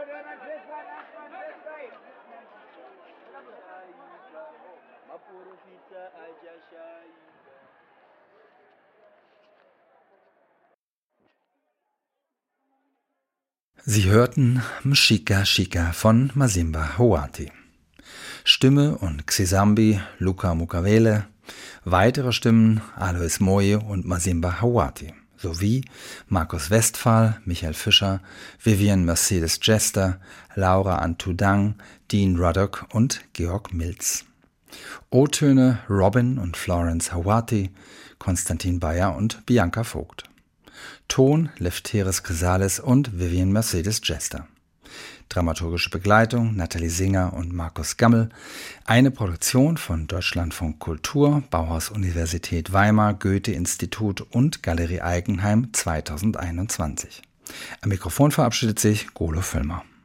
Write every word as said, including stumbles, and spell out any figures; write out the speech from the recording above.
Sie hörten Mshika Shika von Masimba Hawati. Stimme und Xisambi Luca Mukavele, weitere Stimmen Alois Moje und Masimba Hawati, sowie Markus Westphal, Michael Fischer, Vivian Mercedes Jester, Laura Antudang, Dean Ruddock und Georg Milz. O-Töne Robin und Florence Hawati, Konstantin Bayer und Bianca Vogt. Ton Lefteris Chrysalis und Vivian Mercedes Jester. Dramaturgische Begleitung Nathalie Singer und Markus Gammel. Eine Produktion von Deutschlandfunk Kultur, Bauhaus Universität Weimar, Goethe-Institut und Galerie Eigenheim zweitausendeinundzwanzig. Am Mikrofon verabschiedet sich Golo Völlmer.